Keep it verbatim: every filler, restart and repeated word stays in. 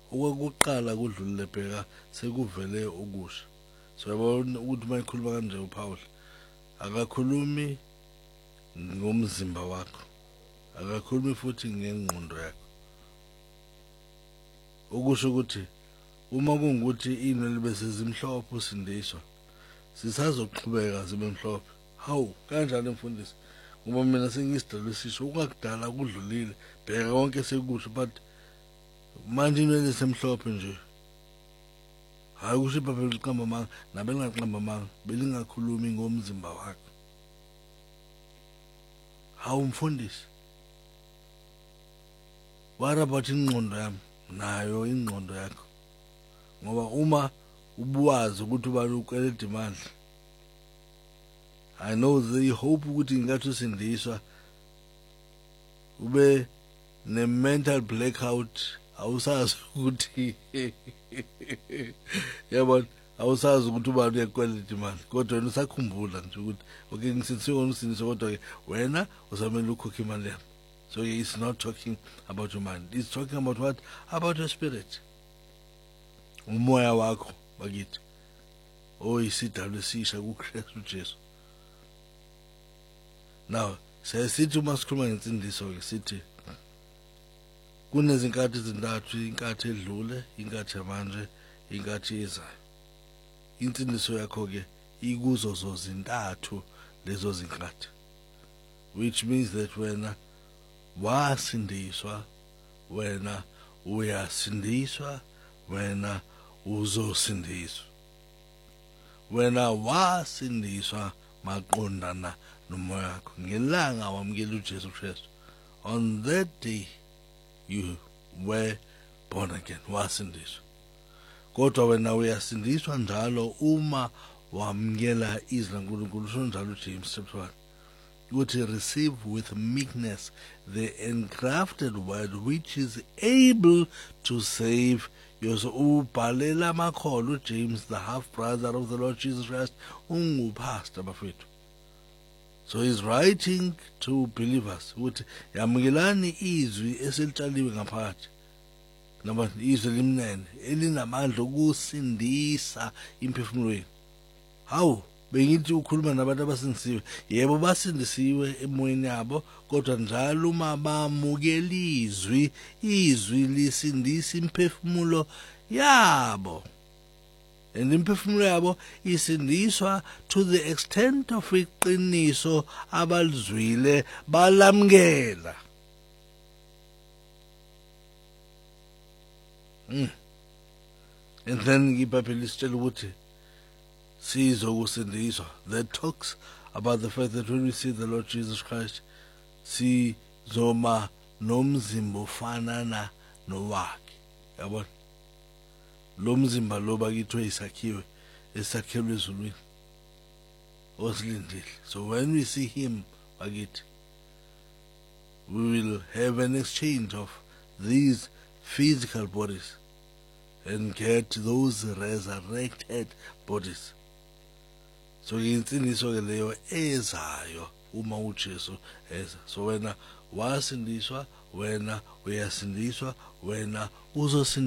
okwakuqala kudlulile bheka sekuvele okusha. So yabona ukuthi mayikhuluma kanje uPaul akakhulumi ngomzimba wakho, akakhulumi futhi ngengqondo yakho. Okusho ukuthi uma kungukuthi inwele bese zimhlophe usindiswa, sisazoqhubeka zibe mhlophe. Hawu kanjalo mfundisi, ngoba mina sengisidalwe sisho ungakudala kudlulile bheka konke sekusho, but manje inwele semhlophe nje. Hayi kusho iBhayibheli liqamba amanga, nabelinqamba amanga belingakhulumi ngomzimba wakho. Hawu mfundisi, what about ingqondo yami? Nayo ingqondo yakho, ngoba uma ubuwazi ukuthi ubani ukweleda imali, I know they hope ukuthi ngathi usindiswa ube ne mental blackout, awusazi ukuthi yabona, awusazi ukuthi ubani uyakweleda imali, kodwa wena usakhumbula nje ukuthi okay ngisindiswe usindiswa, kodwa ke wena uzamele ukhokhe imali yami. So he's not talking about your mind. He's talking about what? About your spirit. Umoya wakho bakithi oyisidalwe sisha kuKristu Jesu. Now, sesithi uma sikhuluma ngensindiso ke sithi kunezinkathi ezintathu, inkathi edlule, inkathi manje, inkathi ezayo. Insindiso yakho ke ikuzo zozintathu lezo zinkathi, which means that wena wasindiswa, wena uyasindiswa, wena uzosindiswa. Wena wasindiswa maqondana nomoya wakho ngelanga wamukela uJesu Kristu. On that day you were born again, wasindiswa. Kodwa wena uyasindiswa njalo uma wamukela izwi laNkulunkulu. Usho njalo uJames chapter one. To receive with meekness the engrafted word which is able to save your soul. Ubhalela amakholo James, the half brother of the Lord Jesus Christ, ungupastor bafethu. So he's writing to believers ukuthi yamukelani izwi eselitshaliwe ngaphakathi, noma izwi limnene elinamandla okusindisa imphefumulo yenu. Hawu bengithi ukhuluma nabantu abasindisiwe, yebo basindisiwe emoyeni yabo, kodwa njalo uma bamukela izwi, izwi lisindisa imphefumulo yabo. And imphefumulo yabo isindiswa to the extent of iqiniso abalizwile balamkela. Mm. And then iBhayibheli lisitshela ukuthi sizokusindiswa. That talks about the fact that when we see the Lord Jesus Christ, sizoma nomzimba ofanana nowakhe. Yabona, lo mzimba lo bakithiwe isakhiwe esakhelwe ezulwini osilindile. So when we see him bakithi, we will have an exchange of these physical bodies and get those resurrected bodies. So insindiso ke leyo ezayo uma uJesu eza. So wena wasindiswa, wena uyasindiswa, wena uzosindiswa.